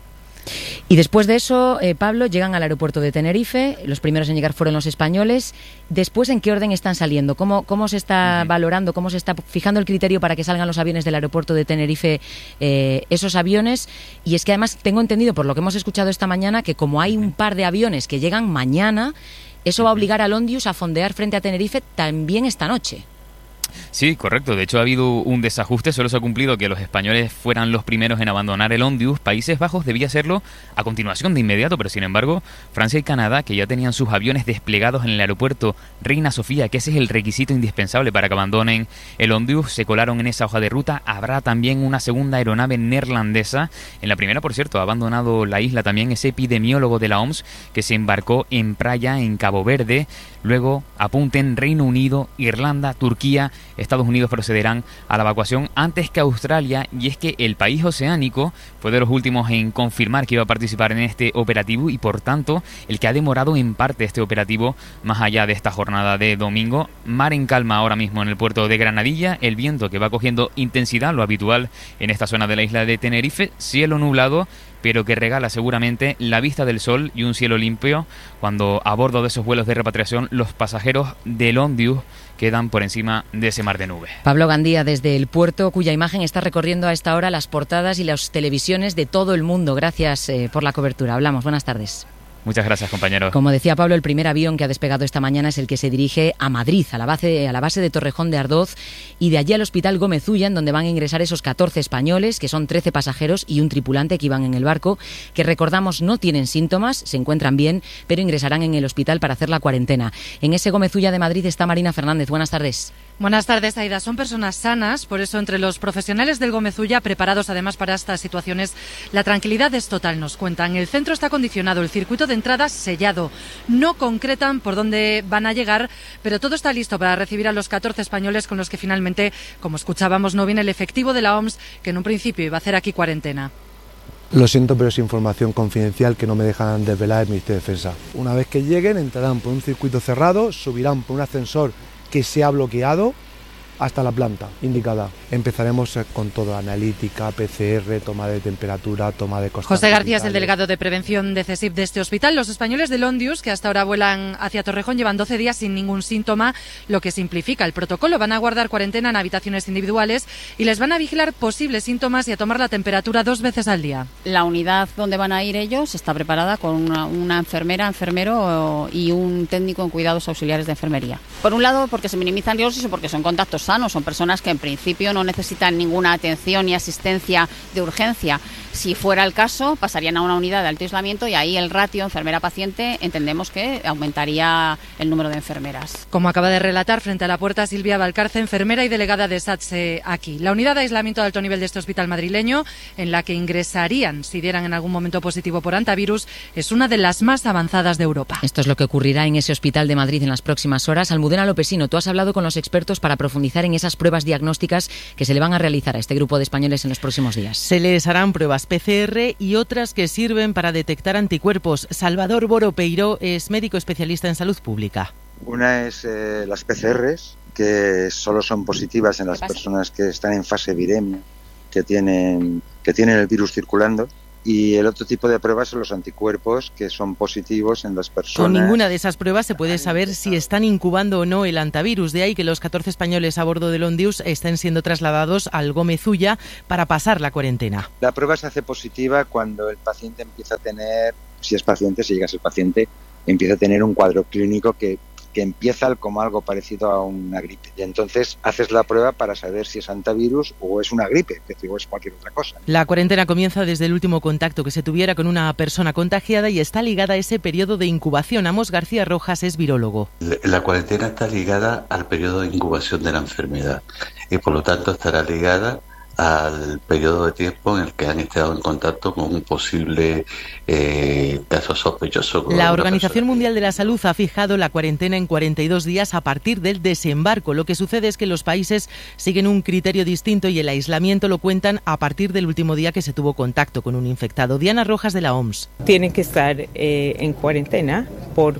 Y después de eso, Pablo, llegan al aeropuerto de Tenerife. Los primeros en llegar fueron los españoles. Después, ¿en qué orden están saliendo? ¿Cómo se está valorando, cómo se está fijando el criterio para que salgan los aviones del aeropuerto de Tenerife, esos aviones? Y es que además tengo entendido, por lo que hemos escuchado esta mañana, que como hay un par de aviones que llegan mañana, eso va a obligar al Ondius a fondear frente a Tenerife también esta noche. Sí, correcto. De hecho, ha habido un desajuste. Solo se ha cumplido que los españoles fueran los primeros en abandonar el Ondius. Países Bajos debía hacerlo a continuación de inmediato, pero sin embargo, Francia y Canadá, que ya tenían sus aviones desplegados en el aeropuerto Reina Sofía, que ese es el requisito indispensable para que abandonen el Ondius, se colaron en esa hoja de ruta. Habrá también una segunda aeronave neerlandesa. En la primera, por cierto, ha abandonado la isla también ese epidemiólogo de la OMS que se embarcó en Praia, en Cabo Verde. Luego apunten Reino Unido, Irlanda, Turquía, Estados Unidos procederán a la evacuación antes que Australia, y es que el país oceánico fue de los últimos en confirmar que iba a participar en este operativo y por tanto el que ha demorado en parte este operativo más allá de esta jornada de domingo. Mar en calma ahora mismo en el puerto de Granadilla, el viento que va cogiendo intensidad, lo habitual en esta zona de la isla de Tenerife, cielo nublado, pero que regala seguramente la vista del sol y un cielo limpio cuando a bordo de esos vuelos de repatriación los pasajeros del Ondius quedan por encima de ese mar de nubes. Pablo Gandía, desde el puerto, cuya imagen está recorriendo a esta hora las portadas y las televisiones de todo el mundo. Gracias por la cobertura. Hablamos. Buenas tardes. Muchas gracias, compañero. Como decía Pablo, el primer avión que ha despegado esta mañana es el que se dirige a Madrid, a la base de Torrejón de Ardoz, y de allí al Hospital Gómez Ulla, en donde van a ingresar esos 14 españoles, que son 13 pasajeros y un tripulante que iban en el barco, que recordamos no tienen síntomas, se encuentran bien, pero ingresarán en el hospital para hacer la cuarentena. En ese Gómez Ulla de Madrid está Marina Fernández. Buenas tardes. Buenas tardes, Aida. Son personas sanas, por eso entre los profesionales del Gómez Ulla, preparados además para estas situaciones, la tranquilidad es total, nos cuentan. El centro está acondicionado, el circuito de entradas sellado. No concretan por dónde van a llegar, pero todo está listo para recibir a los 14 españoles con los que finalmente, como escuchábamos, no viene el efectivo de la OMS, que en un principio iba a hacer aquí cuarentena. Lo siento, pero es información confidencial que no me dejan desvelar el Ministerio de Defensa. Una vez que lleguen, entrarán por un circuito cerrado, subirán por un ascensor que se ha bloqueado hasta la planta indicada. Empezaremos con todo, analítica, PCR, toma de temperatura, toma de constancias. José García es el delegado de prevención de CSIP de este hospital. Los españoles del Ondius, que hasta ahora vuelan hacia Torrejón, llevan 12 días sin ningún síntoma, lo que simplifica el protocolo. Van a guardar cuarentena en habitaciones individuales y les van a vigilar posibles síntomas y a tomar la temperatura 2 veces al día. La unidad donde van a ir ellos está preparada con una enfermera, enfermero y un técnico en cuidados auxiliares de enfermería. Por un lado, porque se minimizan riesgos y porque son contactos sanos, son personas que en principio no necesitan ninguna atención ni asistencia de urgencia. Si fuera el caso, pasarían a una unidad de alto aislamiento y ahí el ratio enfermera-paciente entendemos que aumentaría el número de enfermeras. Como acaba de relatar frente a la puerta Silvia Valcarce, enfermera y delegada de SATSE aquí. La unidad de aislamiento de alto nivel de este hospital madrileño, en la que ingresarían si dieran en algún momento positivo por antivirus, es una de las más avanzadas de Europa. Esto es lo que ocurrirá en ese hospital de Madrid en las próximas horas. Almudena Lopesino, tú has hablado con los expertos para profundizar en esas pruebas diagnósticas que se le van a realizar a este grupo de españoles en los próximos días. Se les harán pruebas PCR y otras que sirven para detectar anticuerpos. Salvador Boro Peiró es médico especialista en salud pública. Una es las PCRs, que solo son positivas en las personas que están en fase viremia, que tienen el virus circulando. Y el otro tipo de pruebas son los anticuerpos, que son positivos en las personas. Con ninguna de esas pruebas se puede saber si están incubando o no el antivirus. De ahí que los 14 españoles a bordo del Ondius estén siendo trasladados al Gómez Ulla para pasar la cuarentena. La prueba se hace positiva cuando el paciente empieza a tener, si llega a ser paciente, empieza a tener un cuadro clínico que empieza como algo parecido a una gripe. Y entonces haces la prueba para saber si es antivirus o es una gripe, que es cualquier otra cosa. La cuarentena comienza desde el último contacto que se tuviera con una persona contagiada y está ligada a ese periodo de incubación. Amos García Rojas es virólogo. La cuarentena está ligada al periodo de incubación de la enfermedad y por lo tanto estará ligada al periodo de tiempo en el que han estado en contacto con un posible caso sospechoso. La Organización Mundial de la Salud ha fijado la cuarentena en 42 días a partir del desembarco. Lo que sucede es que los países siguen un criterio distinto y el aislamiento lo cuentan a partir del último día que se tuvo contacto con un infectado. Diana Rojas de la OMS. Tienen que estar en cuarentena por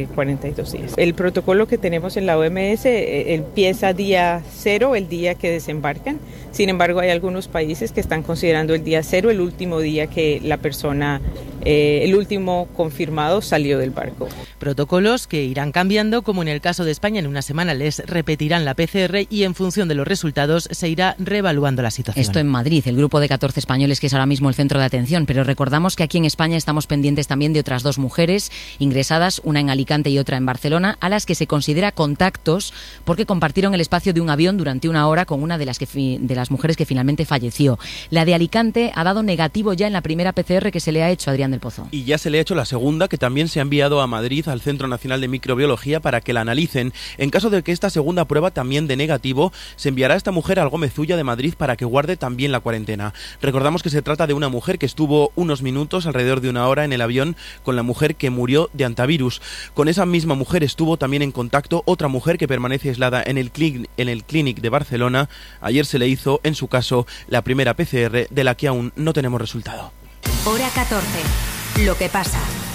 42 días. El protocolo que tenemos en la OMS empieza día 0, el día que desembarcan. Sin embargo, hay algunos países que están considerando el día 0 el último día que la persona el último confirmado salió del barco. Protocolos que irán cambiando, como en el caso de España, en una semana les repetirán la PCR y en función de los resultados se irá reevaluando la situación. Esto en Madrid, el grupo de 14 españoles que es ahora mismo el centro de atención, pero recordamos que aquí en España estamos pendientes también de otras 2 mujeres ingresadas, una en Alicante y otra en Barcelona, a las que se considera contactos porque compartieron el espacio de un avión durante una hora con una de las mujeres que finalmente falleció. La de Alicante ha dado negativo ya en la primera PCR que se le ha hecho a Adrián del Pozo. Y ya se le ha hecho la segunda, que también se ha enviado a Madrid, al Centro Nacional de Microbiología, para que la analicen. En caso de que esta segunda prueba también dé negativo, se enviará a esta mujer al Gómez Ulla de Madrid para que guarde también la cuarentena. Recordamos que se trata de una mujer que estuvo unos minutos, alrededor de una hora, en el avión con la mujer que murió de antivirus. Con esa misma mujer estuvo también en contacto otra mujer que permanece aislada en el Clínic de Barcelona. Ayer se le hizo, en su caso, la primera PCR, de la que aún no tenemos resultado. Hora 14. Lo que pasa.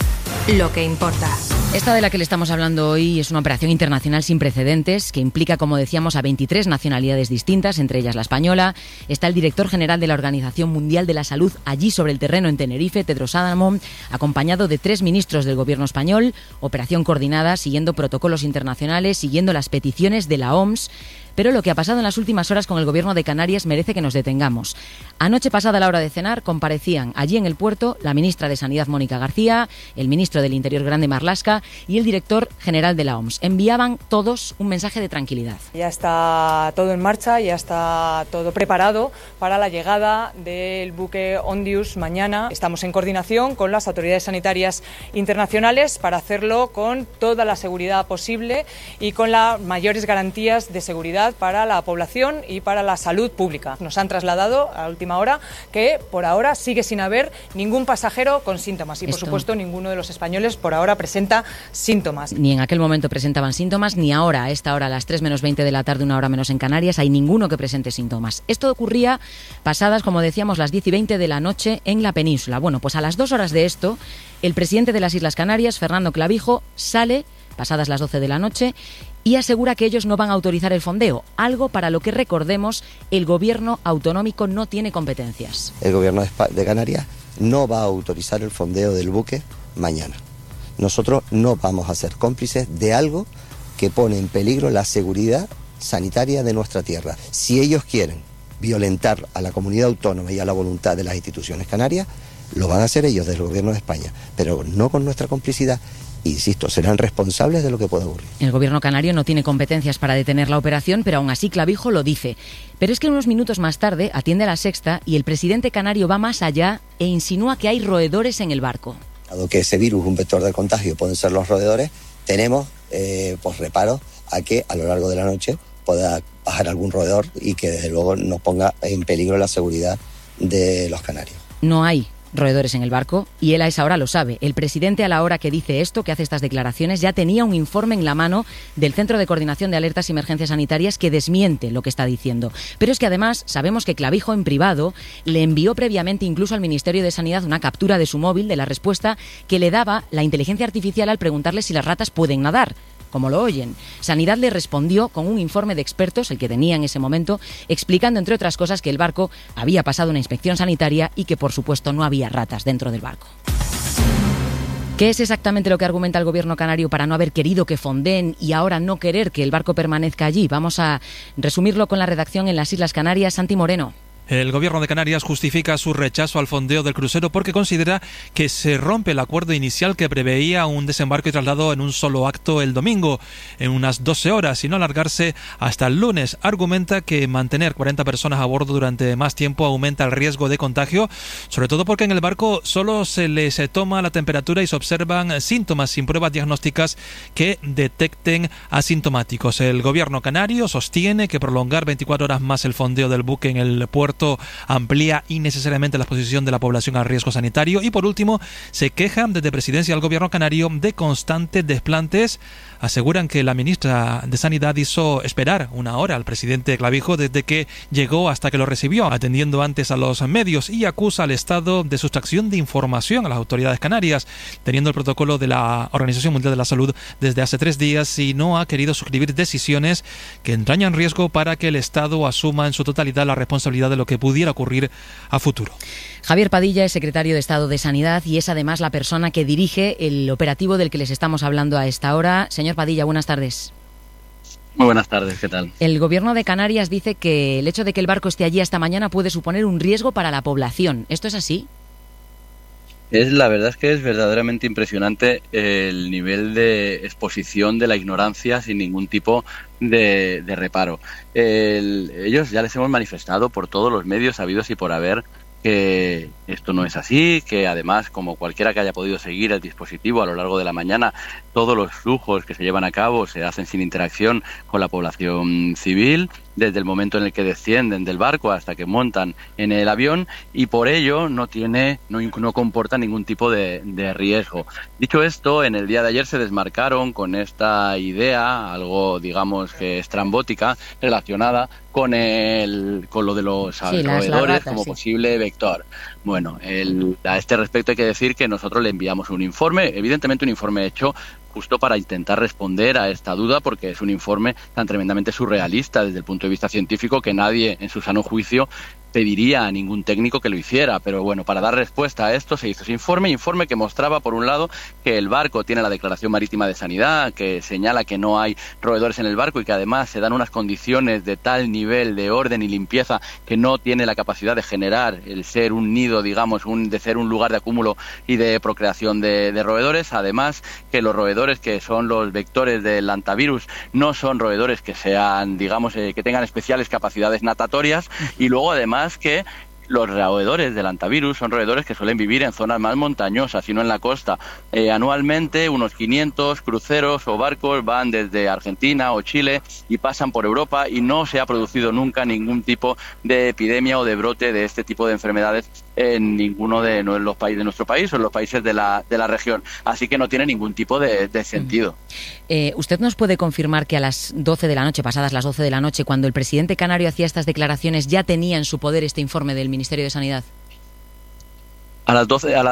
Lo que importa. Esta de la que le estamos hablando hoy es una operación internacional sin precedentes que implica, como decíamos, a 23 nacionalidades distintas, entre ellas la española. Está el director general de la Organización Mundial de la Salud allí sobre el terreno en Tenerife, Tedros Adhanom, acompañado de 3 ministros del gobierno español. Operación coordinada, siguiendo protocolos internacionales, siguiendo las peticiones de la OMS. Pero lo que ha pasado en las últimas horas con el gobierno de Canarias merece que nos detengamos. Anoche, pasada la hora de cenar, comparecían allí en el puerto la ministra de Sanidad, Mónica García, el ministro del Interior, Grande Marlaska, y el director general de la OMS. Enviaban todos un mensaje de tranquilidad. Ya está todo en marcha, ya está todo preparado para la llegada del buque Ondius mañana. Estamos en coordinación con las autoridades sanitarias internacionales para hacerlo con toda la seguridad posible y con las mayores garantías de seguridad para la población y para la salud pública. Nos han trasladado a última hora que por ahora sigue sin haber ningún pasajero con síntomas y por supuesto ninguno de los españoles por ahora presenta síntomas. Ni en aquel momento presentaban síntomas, ni ahora, a esta hora, a las 3 menos 20 de la tarde, una hora menos en Canarias, hay ninguno que presente síntomas. Esto ocurría pasadas, como decíamos, las 10 y 20 de la noche en la península. Bueno, pues a las 2 horas de esto, el presidente de las Islas Canarias, Fernando Clavijo, sale, pasadas las 12 de la noche, y asegura que ellos no van a autorizar el fondeo, algo para lo que, recordemos, el gobierno autonómico no tiene competencias. El gobierno de Canarias no va a autorizar el fondeo del buque mañana. Nosotros no vamos a ser cómplices de algo que pone en peligro la seguridad sanitaria de nuestra tierra. Si ellos quieren violentar a la comunidad autónoma y a la voluntad de las instituciones canarias, lo van a hacer ellos del gobierno de España, pero no con nuestra complicidad. Insisto, serán responsables de lo que pueda ocurrir. El gobierno canario no tiene competencias para detener la operación, pero aún así Clavijo lo dice. Pero es que unos minutos más tarde atiende a La Sexta y el presidente canario va más allá e insinúa que hay roedores en el barco. Dado que ese virus, un vector de contagio, pueden ser los roedores, tenemos reparos a que a lo largo de la noche pueda bajar algún roedor y que desde luego nos ponga en peligro la seguridad de los canarios. No hay roedores en el barco y él a esa hora lo sabe. El presidente, a la hora que dice esto, que hace estas declaraciones, ya tenía un informe en la mano del Centro de Coordinación de Alertas y Emergencias Sanitarias que desmiente lo que está diciendo. Pero es que además sabemos que Clavijo en privado le envió previamente incluso al Ministerio de Sanidad una captura de su móvil de la respuesta que le daba la inteligencia artificial al preguntarle si las ratas pueden nadar. Como lo oyen. Sanidad le respondió con un informe de expertos, el que tenía en ese momento, explicando, entre otras cosas, que el barco había pasado una inspección sanitaria y que, por supuesto, no había ratas dentro del barco. ¿Qué es exactamente lo que argumenta el gobierno canario para no haber querido que fondeen y ahora no querer que el barco permanezca allí? Vamos a resumirlo con la redacción en las Islas Canarias. Santi Moreno. El gobierno de Canarias justifica su rechazo al fondeo del crucero porque considera que se rompe el acuerdo inicial que preveía un desembarco y traslado en un solo acto el domingo, en unas 12 horas, y no alargarse hasta el lunes. Argumenta que mantener 40 personas a bordo durante más tiempo aumenta el riesgo de contagio, sobre todo porque en el barco solo se les toma la temperatura y se observan síntomas sin pruebas diagnósticas que detecten asintomáticos. El gobierno canario sostiene que prolongar 24 horas más el fondeo del buque en el puerto amplía innecesariamente la exposición de la población al riesgo sanitario y, por último, se quejan desde Presidencia del Gobierno canario de constantes desplantes aseguran que la ministra de Sanidad hizo esperar una hora al presidente Clavijo desde que llegó hasta que lo recibió, atendiendo antes a los medios, y acusa al Estado de sustracción de información a las autoridades canarias, teniendo el protocolo de la Organización Mundial de la Salud desde hace 3 días y no ha querido suscribir decisiones que entrañan riesgo para que el Estado asuma en su totalidad la responsabilidad de lo que pudiera ocurrir a futuro. Javier Padilla es secretario de Estado de Sanidad y es además la persona que dirige el operativo del que les estamos hablando a esta hora. Señor Padilla, buenas tardes. Muy buenas tardes, ¿qué tal? El Gobierno de Canarias dice que el hecho de que el barco esté allí hasta mañana puede suponer un riesgo para la población. ¿Esto es así? La verdad es que es verdaderamente impresionante el nivel de exposición de la ignorancia sin ningún tipo de reparo. Ellos ya les hemos manifestado por todos los medios habidos y por haber que esto no es así, que además, como cualquiera que haya podido seguir el dispositivo a lo largo de la mañana, todos los flujos que se llevan a cabo se hacen sin interacción con la población civil, desde el momento en el que descienden del barco hasta que montan en el avión, y por ello no comporta ningún tipo de riesgo. Dicho esto, en el día de ayer se desmarcaron con esta idea, algo digamos que estrambótica, relacionada con lo de los roedores como posible vector. Bueno, a este respecto hay que decir que nosotros le enviamos un informe, evidentemente un informe hecho justo para intentar responder a esta duda, porque es un informe tan tremendamente surrealista desde el punto de vista científico que nadie en su sano juicio pediría a ningún técnico que lo hiciera. Pero bueno, para dar respuesta a esto se hizo ese informe que mostraba, por un lado, que el barco tiene la Declaración Marítima de Sanidad, que señala que no hay roedores en el barco y que además se dan unas condiciones de tal nivel de orden y limpieza que no tiene la capacidad de generar el ser un nido, digamos, de ser un lugar de acúmulo y de procreación de roedores. Además, que los roedores que son los vectores del hantavirus no son roedores que sean, digamos, que tengan especiales capacidades natatorias, y luego además que los roedores del hantavirus son roedores que suelen vivir en zonas más montañosas y no en la costa. Anualmente unos 500 cruceros o barcos van desde Argentina o Chile y pasan por Europa, y no se ha producido nunca ningún tipo de epidemia o de brote de este tipo de enfermedades en ninguno de los países de nuestro país o en los países de la región. Así que no tiene ningún tipo de sentido. ¿Usted nos puede confirmar que a las 12 de la noche, pasadas las 12 de la noche, cuando el presidente canario hacía estas declaraciones, ya tenía en su poder este informe del Ministerio de Sanidad? A las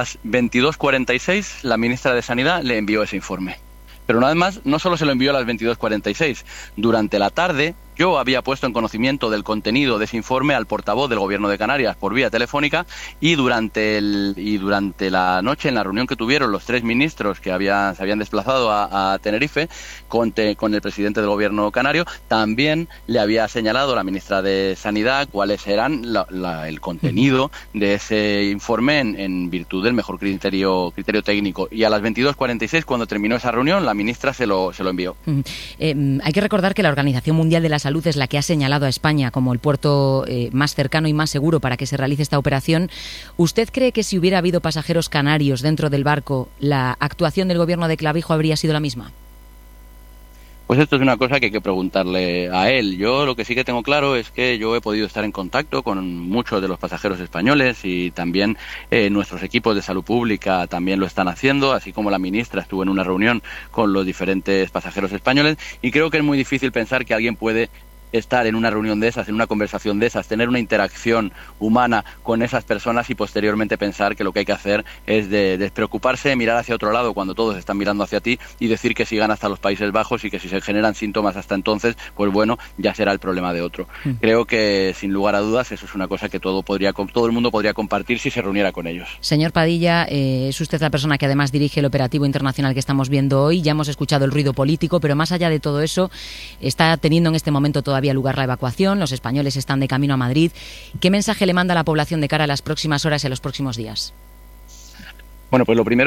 22:46 la ministra de Sanidad le envió ese informe. Pero nada más, no solo se lo envió a las 22:46. Durante la tarde yo había puesto en conocimiento del contenido de ese informe al portavoz del Gobierno de Canarias por vía telefónica, y durante la noche, en la reunión que tuvieron los 3 ministros que se habían desplazado a Tenerife con el presidente del Gobierno canario, también le había señalado la ministra de Sanidad cuáles eran el contenido de ese informe en virtud del mejor criterio técnico. Y a las 22:46, cuando terminó esa reunión, la ministra se lo envió. Hay que recordar que la Organización Mundial de la Salud es la que ha señalado a España como el puerto más cercano y más seguro para que se realice esta operación. ¿Usted cree que si hubiera habido pasajeros canarios dentro del barco, la actuación del Gobierno de Clavijo habría sido la misma? Pues esto es una cosa que hay que preguntarle a él. Yo lo que sí que tengo claro es que yo he podido estar en contacto con muchos de los pasajeros españoles, y también nuestros equipos de salud pública también lo están haciendo, así como la ministra estuvo en una reunión con los diferentes pasajeros españoles, y creo que es muy difícil pensar que alguien puede estar en una reunión de esas, en una conversación de esas, tener una interacción humana con esas personas y posteriormente pensar que lo que hay que hacer es despreocuparse, mirar hacia otro lado cuando todos están mirando hacia ti y decir que sigan hasta los Países Bajos, y que si se generan síntomas hasta entonces, pues bueno, ya será el problema de otro. Creo que sin lugar a dudas eso es una cosa que todo el mundo podría compartir si se reuniera con ellos. Señor Padilla, es usted la persona que además dirige el operativo internacional que estamos viendo hoy. Ya hemos escuchado el ruido político, pero más allá de todo eso, está teniendo en este momento todavía lugar la evacuación. Los españoles están de camino a Madrid. ¿Qué mensaje le manda a la población de cara a las próximas horas y a los próximos días? Bueno, pues lo primero